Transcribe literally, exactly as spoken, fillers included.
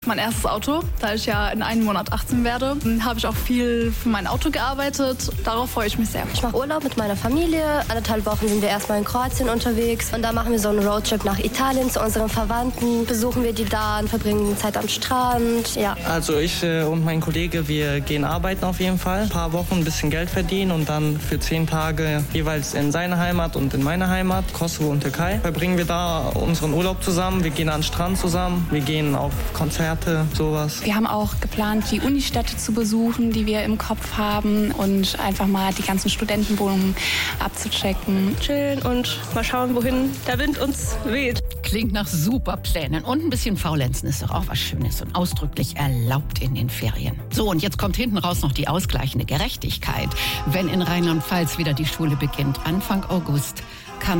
mein erstes Auto. Da ich ja in einem Monat achtzehn werde, habe ich auch viel für mein Auto gearbeitet. Darauf freue ich mich sehr. Ich mache Urlaub mit meiner Familie. Anderthalb Wochen sind wir erstmal in Kroatien unterwegs. Und da machen wir so einen Roadtrip nach Italien zu unseren Verwandten. Besuchen wir die da und verbringen Zeit am Strand. Ja. Also ich äh, und mein Kollege, wir gehen arbeiten auf jeden Fall. Ein paar Wochen ein bisschen Geld verdienen und dann für zehn Tage jeweils in seine Heimat und in meine Heimat, Kosovo und Türkei. Verbringen wir da unseren Urlaub zusammen. Wir gehen an den Strand zusammen. Wir gehen auf Konzerte, sowas. Wir haben auch geplant, die Unistädte zu besuchen, die wir im Kopf haben und einfach mal die ganzen Studentenwohnungen abzuchecken. Chillen und mal schauen, wohin der Wind uns weht. Klingt nach super Plänen. Und ein bisschen faulenzen ist doch auch was Schönes und ausdrücklich erlaubt in den Ferien. So, und jetzt kommt hinten raus noch die ausgleichende Gerechtigkeit. Wenn in Rheinland-Pfalz wieder die Schule beginnt, Anfang August, kann